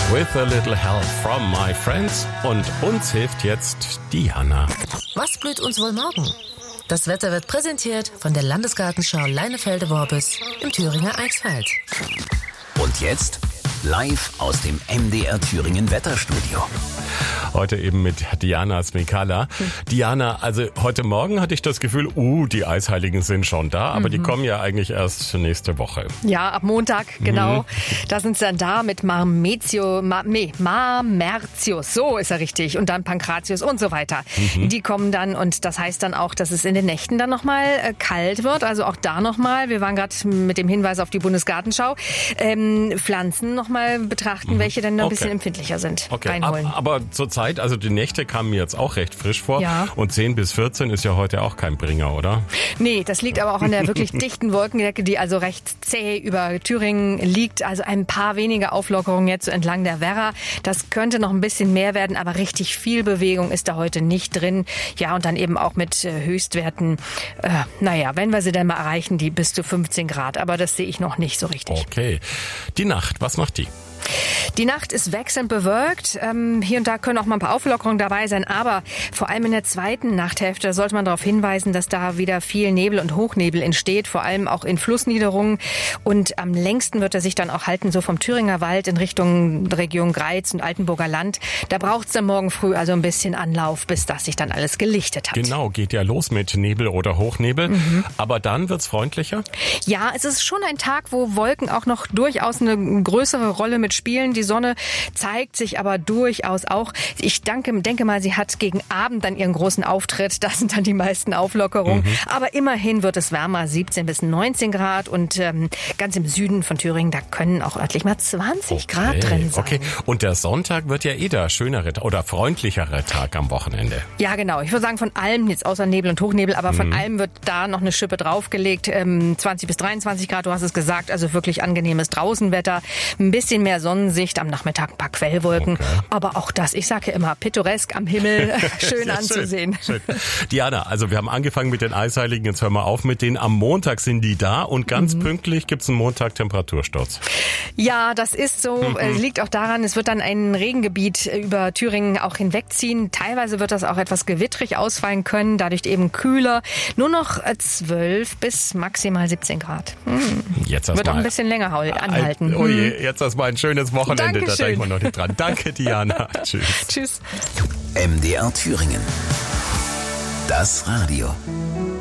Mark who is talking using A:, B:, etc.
A: With a little help from my friends. Und uns hilft jetzt Diana.
B: Was blüht uns wohl morgen? Das Wetter wird präsentiert von der Landesgartenschau Leinefelde-Worbis im Thüringer Eichsfeld.
C: Und jetzt live aus dem MDR Thüringen Wetterstudio.
A: Heute eben mit Diana Smikala. Diana, also heute Morgen hatte ich das Gefühl, die Eisheiligen sind schon da, aber die kommen ja eigentlich erst nächste Woche.
D: Ja, ab Montag, genau. Da sind sie dann da mit Marmertius, so ist er richtig, und dann Pankratius und so weiter. Die kommen dann, und das heißt dann auch, dass es in den Nächten dann nochmal kalt wird, also auch da nochmal, wir waren gerade mit dem Hinweis auf die Bundesgartenschau, Pflanzen nochmal betrachten, welche dann noch ein bisschen empfindlicher sind. Reinholen.
A: Aber zur Zeit, also die Nächte kamen mir jetzt auch recht frisch vor.
D: Ja.
A: Und 10 bis 14 ist ja heute auch kein Bringer, oder?
D: Nee, das liegt aber auch an der wirklich dichten Wolkendecke, die also recht zäh über Thüringen liegt. Also ein paar wenige Auflockerungen jetzt so entlang der Werra. Das könnte noch ein bisschen mehr werden, aber richtig viel Bewegung ist da heute nicht drin. Ja, und dann eben auch mit Höchstwerten, wenn wir sie dann mal erreichen, die bis zu 15 Grad. Aber das sehe ich noch nicht so richtig.
A: Okay. Die Nacht, was macht die?
D: Die Nacht ist wechselnd bewölkt. Hier und da können auch mal ein paar Auflockerungen dabei sein. Aber vor allem in der zweiten Nachthälfte sollte man darauf hinweisen, dass da wieder viel Nebel und Hochnebel entsteht. Vor allem auch in Flussniederungen. Und am längsten wird er sich dann auch halten, so vom Thüringer Wald in Richtung Region Greiz und Altenburger Land. Da braucht es dann morgen früh also ein bisschen Anlauf, bis das sich dann alles gelichtet hat.
A: Genau, geht ja los mit Nebel oder Hochnebel. Aber dann wird's freundlicher?
D: Ja, es ist schon ein Tag, wo Wolken auch noch durchaus eine größere Rolle mitspielen. Die Sonne zeigt sich aber durchaus auch. Ich denke mal, sie hat gegen Abend dann ihren großen Auftritt. Das sind dann die meisten Auflockerungen. Aber immerhin wird es wärmer, 17 bis 19 Grad. Und ganz im Süden von Thüringen, da können auch örtlich mal 20 Grad drin sein.
A: Okay, und der Sonntag wird ja der schönere oder freundlichere Tag am Wochenende.
D: Ja, genau. Ich würde sagen, von allem, jetzt außer Nebel und Hochnebel, aber von allem wird da noch eine Schippe draufgelegt. 20 bis 23 Grad, du hast es gesagt. Also wirklich angenehmes Draußenwetter. Ein bisschen mehr Sonnensicht, am Nachmittag ein paar Quellwolken. Aber auch das, ich sage ja immer, pittoresk am Himmel, schön anzusehen.
A: Schön. Diana, also wir haben angefangen mit den Eisheiligen, jetzt hören wir auf mit denen. Am Montag sind die da und ganz pünktlich gibt's einen Montag Temperatursturz.
D: Ja, das ist so. Liegt auch daran, es wird dann ein Regengebiet über Thüringen auch hinwegziehen. Teilweise wird das auch etwas gewittrig ausfallen können, dadurch eben kühler. Nur noch 12 bis maximal 17 Grad.
A: Jetzt
D: wird auch ein bisschen länger anhalten.
A: Oh je, jetzt erstmal ein schönes Wochenende.
D: Dankeschön.
A: Da denken wir noch nicht dran. Danke, Diana. Tschüss.
D: Tschüss.
C: MDR Thüringen. Das Radio.